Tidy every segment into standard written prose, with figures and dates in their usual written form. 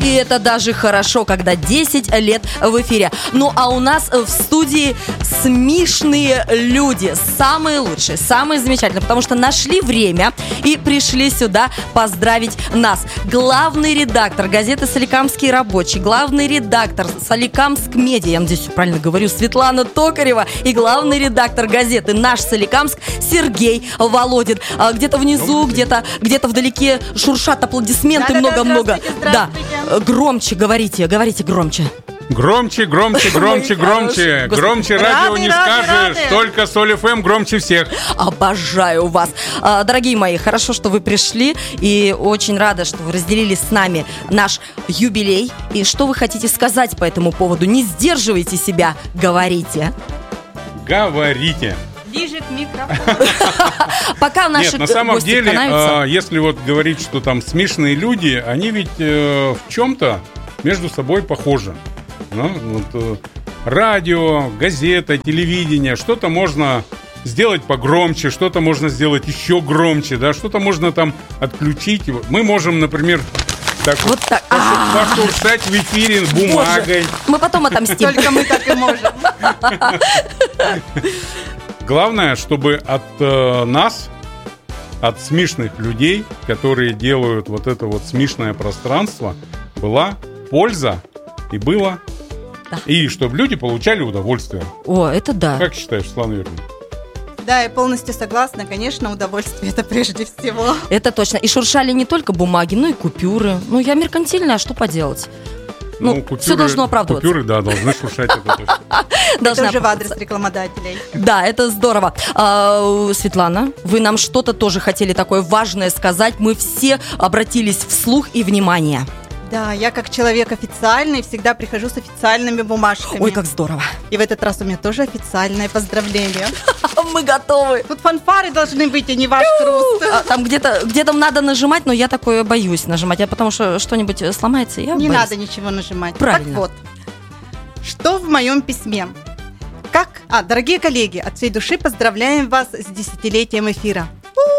И это даже хорошо, когда 10 лет в эфире. Ну а у нас в студии смешные люди. Самые лучшие, самые замечательные. Потому что нашли время и пришли сюда поздравить нас. Главный редактор газеты «Соликамский рабочий», главный редактор «Соликамск Медиа», я надеюсь, все правильно говорю, Светлана Токарева, и главный редактор газеты «Наш Соликамск» Сергей Володин. Где-то внизу, где-то вдалеке шуршат аплодисменты, много-много. Да, громче говорите громче. Громче радио не скажешь. Только Соль ФМ громче всех. Обожаю вас. Дорогие мои, хорошо, что вы пришли. И очень рада, что вы разделили с нами наш юбилей. И что вы хотите сказать по этому поводу? Не сдерживайте себя, говорите. Ближе к микрофону. Пока наши Нет, на самом гости деле, канаются. если вот говорить, что там смешные люди, они ведь в чем-то между собой похожи. Ну, вот, радио, газета, телевидение, что-то можно сделать погромче, что-то можно сделать еще громче, да, что-то можно там отключить. Мы можем, например, так вот так пошуршать в эфире бумагой. Боже, мы потом отомстим. Только мы так и можем. Главное, чтобы от нас, от смешных людей, которые делают вот это вот смешное пространство, была польза и было... Да. И чтобы люди получали удовольствие. О, это да. Как считаешь, Светлана Юрьевна? Да, я полностью согласна. Конечно, удовольствие – это прежде всего. Это точно. И шуршали не только бумаги, но и купюры. Ну, я меркантильная, а что поделать? Ну, купюры, все должно оправдываться. Купюры, да, должны шуршать. Это уже в адрес рекламодателей. Да, это здорово. Светлана, вы нам что-то тоже хотели такое важное сказать. Мы все обратились вслух и внимание. Да, я как человек официальный всегда прихожу с официальными бумажками. Ой, как здорово. И в этот раз у меня тоже официальное поздравление. Мы готовы. Тут фанфары должны быть, а не ваш хруст. Там где-то надо нажимать, но я такое боюсь нажимать, потому что что-нибудь сломается, я Не боюсь. надо ничего нажимать. Правильно. Так вот, что в моем письме? Дорогие коллеги, от всей души поздравляем вас с 10-летием эфира.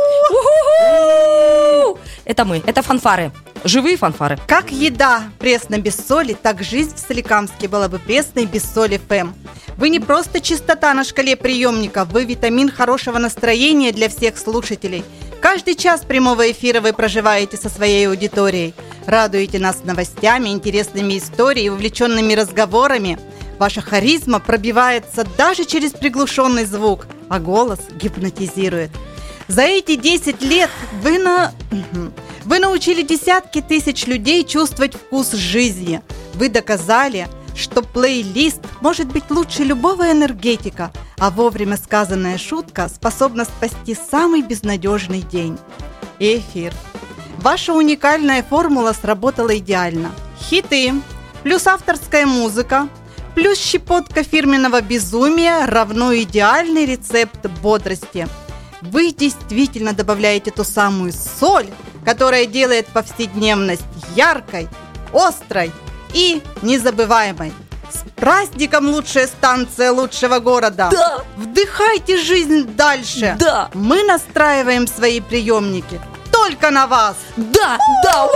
Это мы, это фанфары. Живые фанфары. Как еда пресна без соли, так жизнь в Соликамске была бы пресной без соли ФМ. Вы не просто чистота на шкале приемника, вы витамин хорошего настроения для всех слушателей. Каждый час прямого эфира вы проживаете со своей аудиторией. Радуете нас новостями, интересными историями и увлеченными разговорами. Ваша харизма пробивается даже через приглушенный звук, а голос гипнотизирует. За эти 10 лет вы научили десятки тысяч людей чувствовать вкус жизни. Вы доказали, что плейлист может быть лучше любого энергетика, а вовремя сказанная шутка способна спасти самый безнадежный день. Эфир. Ваша уникальная формула сработала идеально. Хиты, плюс авторская музыка, плюс щепотка фирменного безумия равно идеальный рецепт бодрости. Вы действительно добавляете ту самую соль, которая делает повседневность яркой, острой и незабываемой. С праздником, лучшая станция лучшего города! Да! Вдыхайте жизнь дальше! Да! Мы настраиваем свои приемники только на вас! Да! Да!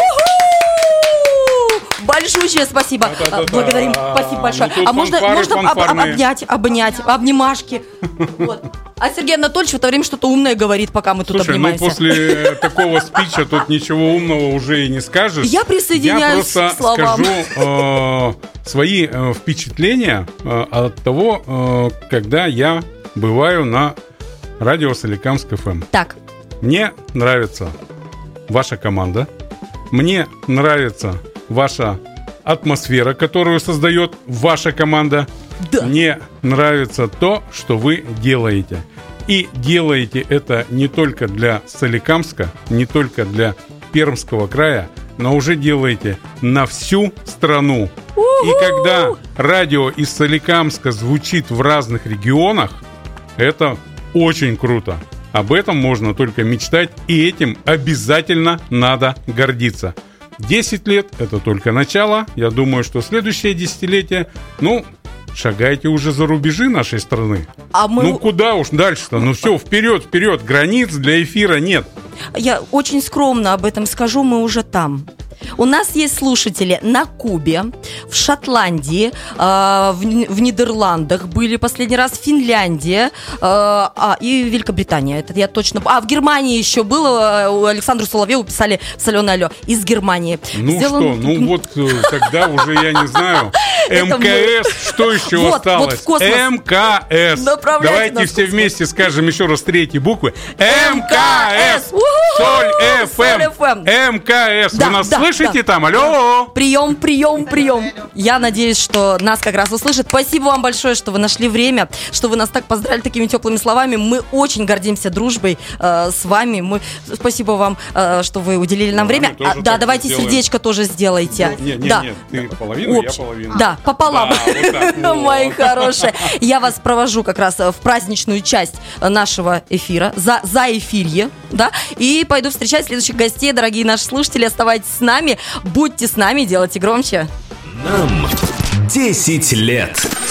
Большущее спасибо. Благодарим, спасибо большое. А можно обнять, обнимашки. Вот. А Сергей Анатольевич в это время что-то умное говорит, пока мы тут обнимаемся. Слушай, после такого спича тут ничего умного уже и не скажешь. Я присоединяюсь к словам. Я просто скажу свои впечатления от того, когда я бываю на радио Соликамск ФМ. Так. Мне нравится ваша команда. Мне нравится ваша атмосфера, которую создает ваша команда. Да. Мне нравится то, что вы делаете. И делаете это не только для Соликамска, не только для Пермского края, но уже делаете на всю страну. И когда радио из Соликамска звучит в разных регионах, это очень круто. Об этом можно только мечтать, и этим обязательно надо гордиться. 10 лет – это только начало. Я думаю, что следующее десятилетие, шагайте уже за рубежи нашей страны. Куда уж дальше-то? Все, вперед, границ для эфира нет. Я очень скромно об этом скажу, мы уже там. У нас есть слушатели на Кубе, в Шотландии, в Нидерландах были последний раз, Финляндия и Великобритания. Это я точно... в Германии еще было, у Александру Соловьеву писали «Соленое алло» из Германии. Тогда уже я не знаю. МКС, что еще осталось? МКС. Давайте все вместе скажем еще раз 3 буквы. МКС. Соль ФМ. МКС. Вы нас слышите там? Алло. Прием. Я надеюсь, что нас как раз услышат. Спасибо вам большое, что вы нашли время, что вы нас так поздравили такими теплыми словами. Мы очень гордимся дружбой с вами. Спасибо вам, что вы уделили нам время. Давайте сердечко тоже сделайте. Нет, ты половину, я половину. Да, пополам. Мои хорошие. Я вас провожу как раз в праздничную часть нашего эфира, за эфирье, да, и пойду встречать следующих гостей. Дорогие наши слушатели, оставайтесь с нами, будьте с нами, делайте громче. Нам 10 лет.